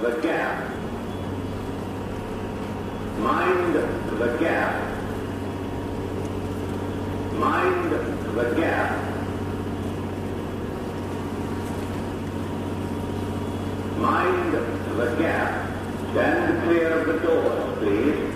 the gap. Mind the gap. Mind the gap. Mind the gap. Stand clear of the doors, please.